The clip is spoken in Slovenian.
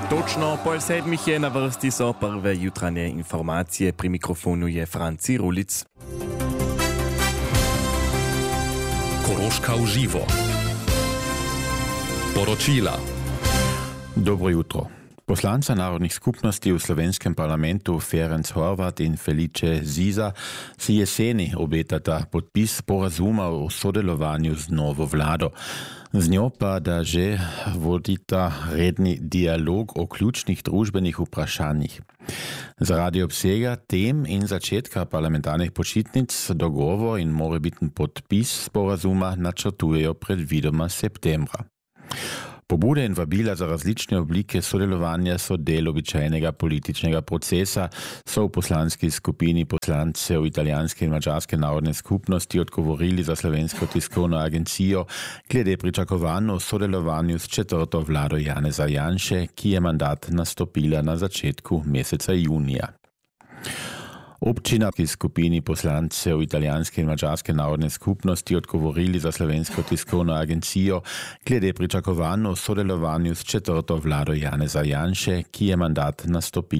Točno pol sedmih je na vrsti so prve jutranje informacije. Pri mikrofonu je Franci Rulic. Koroška v živo. Poročila. Dobro jutro. Poslanca narodnih skupnosti v slovenskem parlamentu Ferenc Horvat in Felice Ziza si jeseni obetata podpis sporazuma o sodelovanju z novo vlado. Z njo pa da že vodita redni dialog o ključnih družbenih vprašanjih. Zaradi obsega tem in začetka parlamentarnih počitnic dogovor in morebiten podpis sporazuma načrtujejo predvidoma septembra. Pobude in vabila za različne oblike sodelovanja so del običajnega političnega procesa, so v poslanski skupini poslancev italijanske in mađarske narodne skupnosti odgovorili za Slovensko tiskovno agencijo glede pričakovanj o sodelovanju s četrto vlado Janeza Janše, ki je mandat nastopila na začetku meseca junija. Občina v skupini poslancev italijanske in mađarske narodne skupnosti odgovorili za Slovensko tiskovno agencijo glede pričakovanj o sodelovanju s četrto vlado Janeza Janše, ki je mandat nastopila